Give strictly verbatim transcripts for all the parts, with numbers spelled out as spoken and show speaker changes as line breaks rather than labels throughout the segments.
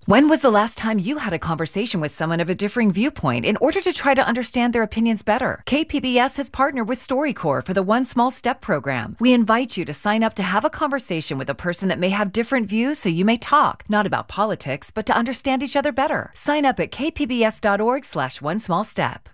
When was the last time you had a conversation with someone of a differing viewpoint in order to try to understand their opinions better? K P B S has partnered with StoryCorps for the One Small Step program. We invite you to sign up to have a conversation with a person that may have different views so you may talk, not about politics, but to understand each other better. Sign up at kpbs.org slash one small step.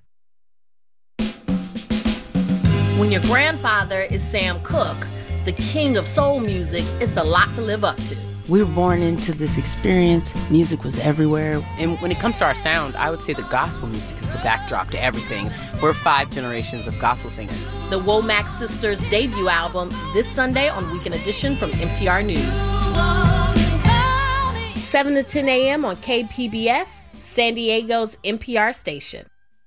When your grandfather is Sam Cooke, the king of soul music, it's a lot to live up to.
We were born into this experience. Music was everywhere.
And when it comes to our sound, I would say the gospel music is the backdrop to everything. We're five generations of gospel singers.
The Womack Sisters' debut album this Sunday on Weekend Edition from N P R News. seven to ten a.m. on K P B S, San Diego's N P R station.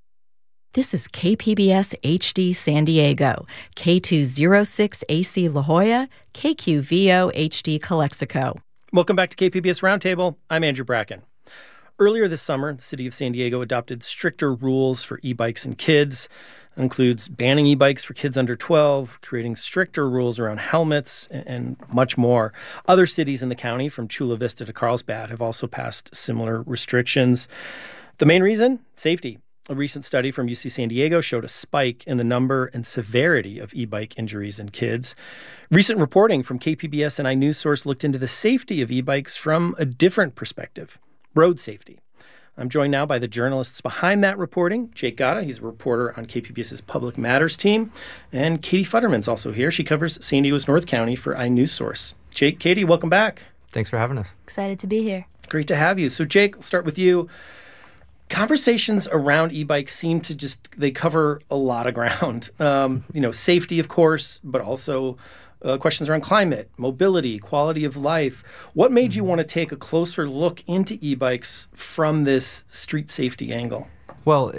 This is K P B S H D San Diego, K two oh six A C La Jolla, K Q V O H D Calexico.
Welcome back to K P B S Roundtable. I'm Andrew Bracken. Earlier this summer, the city of San Diego adopted stricter rules for e-bikes and kids. It includes banning e-bikes for kids under twelve, creating stricter rules around helmets, and much more. Other cities in the county, from Chula Vista to Carlsbad, have also passed similar restrictions. The main reason? Safety. A recent study from U C San Diego showed a spike in the number and severity of e-bike injuries in kids. Recent reporting from K P B S and iNewsSource looked into the safety of e-bikes from a different perspective, road safety. I'm joined now by the journalists behind that reporting. Jake Gatta, he's a reporter on KPBS's Public Matters team, and Katie Futterman's also here. She covers San Diego's North County for iNewsSource. Jake, Katie, welcome back.
Thanks for having us.
Excited to be here.
Great to have you. So, Jake, I'll start with you. Conversations around e-bikes seem to just, they cover a lot of ground. Um, you know, safety, of course, but also uh, questions around climate, mobility, quality of life. What made you want to take a closer look into e-bikes from this street safety angle?
Well,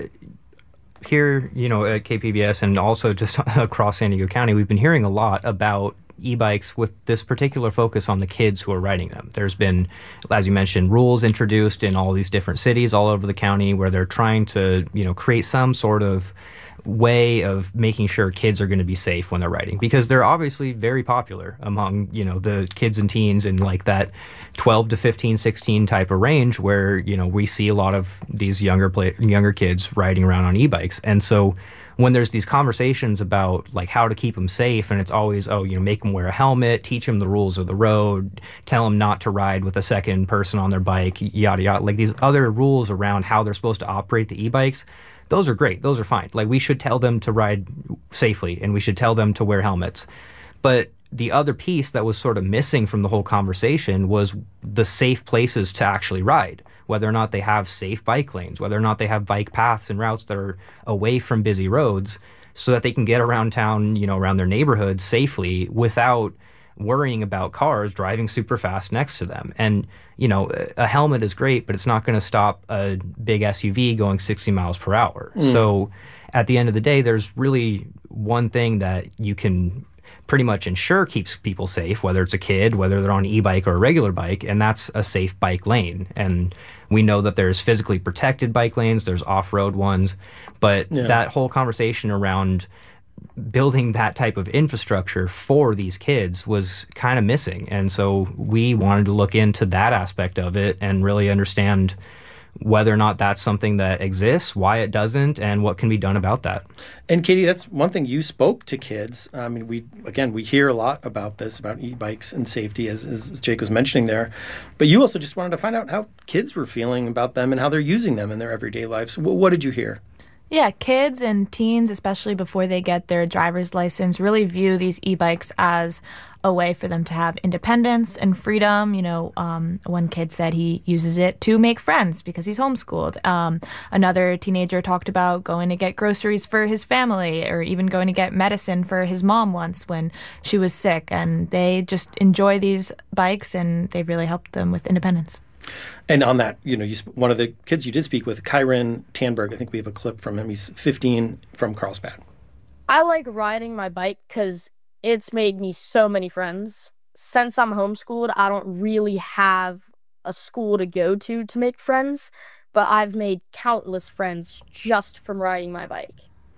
here, you know, at K P B S and also just across San Diego County, we've been hearing a lot about e-bikes with this particular focus on the kids who are riding them. There's been, as you mentioned, rules introduced in all these different cities all over the county where they're trying to, you know, create some sort of way of making sure kids are going to be safe when they're riding, because they're obviously very popular among, you know, the kids and teens in like that twelve to fifteen, sixteen type of range where, you know, we see a lot of these younger play, younger kids riding around on e-bikes. And so when there's these conversations about like how to keep them safe, and it's always, oh, you know, make them wear a helmet, teach them the rules of the road, tell them not to ride with a second person on their bike, yada, yada, like these other rules around how they're supposed to operate the e-bikes, those are great. Those are fine. Like we should tell them to ride safely and we should tell them to wear helmets. But the other piece that was sort of missing from the whole conversation was the safe places to actually ride, whether or not they have safe bike lanes, whether or not they have bike paths and routes that are away from busy roads so that they can get around town, you know, around their neighborhood safely without worrying about cars driving super fast next to them. And, you know, a helmet is great, but it's not going to stop a big S U V going sixty miles per hour. Mm. So at the end of the day, there's really one thing that you can pretty much ensure keeps people safe, whether it's a kid, whether they're on an e-bike or a regular bike, and that's a safe bike lane. And we know that there's physically protected bike lanes, there's off-road ones, but yeah. that whole conversation around building that type of infrastructure for these kids was kind of missing. And so we wanted to look into that aspect of it and really understand whether or not that's something that exists, why it doesn't, and what can be done about that.
And Katie, that's one thing, you spoke to kids. I mean, we, again, we hear a lot about this, about e-bikes and safety, as, as Jake was mentioning there. But you also just wanted to find out how kids were feeling about them and how they're using them in their everyday lives. What, what did you hear?
Yeah, kids and teens, especially before they get their driver's license, really view these e-bikes as a way for them to have independence and freedom. You know, um, one kid said he uses it to make friends because he's homeschooled. Um, another teenager talked about going to get groceries for his family or even going to get medicine for his mom once when she was sick. And they just enjoy these bikes and they've really helped them with independence.
And on that, you know, you sp- one of the kids you did speak with, Kyron Tanberg, I think we have a clip from him. He's fifteen, from Carlsbad.
I like riding my bike because it's made me so many friends. Since I'm homeschooled, I don't really have a school to go to to make friends, but I've made countless friends just from riding my bike.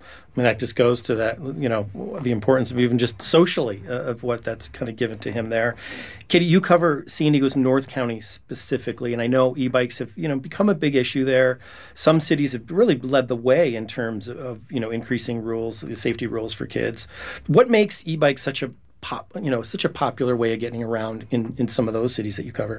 I mean, that just goes to that, you know, the importance of even just socially uh, of what that's kind of given to him there. Katie, you cover San Diego's North County specifically, and I know e-bikes have, you know, become a big issue there. Some cities have really led the way in terms of, you know, increasing rules, the safety rules for kids. What makes e-bikes such a pop, you know, such a popular way of getting around in, in some of those cities that you cover?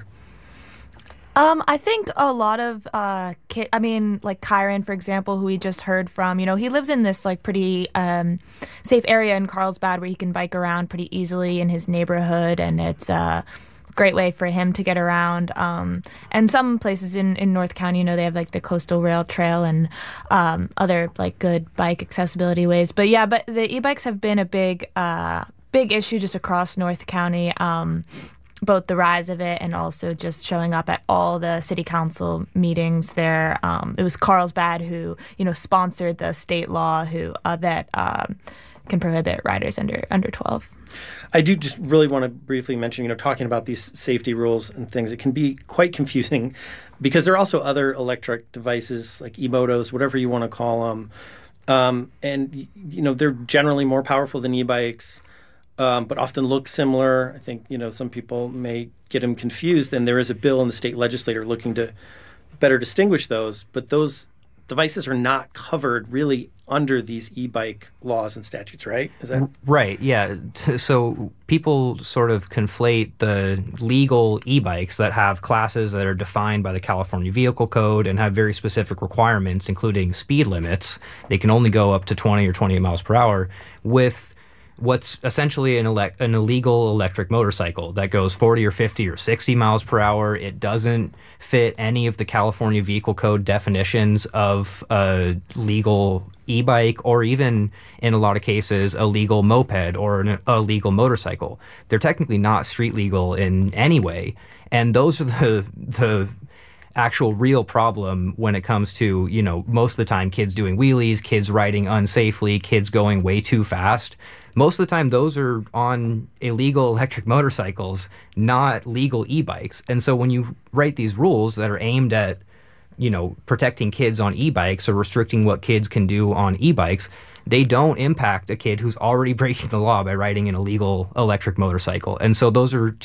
Um, I think a lot of uh, kid, I mean, like Kyron, for example, who we just heard from, you know, he lives in this like pretty um, safe area in Carlsbad where he can bike around pretty easily in his neighborhood, and it's a great way for him to get around. Um, and some places in, in North County, you know, they have like the Coastal Rail Trail and um, other like good bike accessibility ways. But yeah, but the e-bikes have been a big, uh, big issue just across North County. Um, both the rise of it and also just showing up at all the city council meetings there. Um, it was Carlsbad who, you know, sponsored the state law who uh, that um, can prohibit riders under under twelve.
I do just really want to briefly mention, you know, talking about these safety rules and things, it can be quite confusing because there are also other electric devices like e-motos, whatever you want to call them. Um, and, you know, they're generally more powerful than e-bikes. Um, but often look similar. I think, you know, some people may get them confused. And there is a bill in the state legislature looking to better distinguish those. But those devices are not covered really under these e-bike laws and statutes, right? Is that
right? Yeah. So people sort of conflate the legal e-bikes that have classes that are defined by the California Vehicle Code and have very specific requirements, including speed limits. They can only go up to twenty or twenty-eight miles per hour with what's essentially an, elect- an illegal electric motorcycle that goes forty or fifty or sixty miles per hour. It doesn't fit any of the California Vehicle Code definitions of a legal e-bike or even, in a lot of cases, a legal moped or an, a legal motorcycle. They're technically not street legal in any way. And those are the the actual real problem when it comes to, you know, most of the time kids doing wheelies, kids riding unsafely, kids going way too fast. Most of the time, those are on illegal electric motorcycles, not legal e-bikes. And so when you write these rules that are aimed at, you know, protecting kids on e-bikes or restricting what kids can do on e-bikes, they don't impact a kid who's already breaking the law by riding an illegal electric motorcycle. And so those are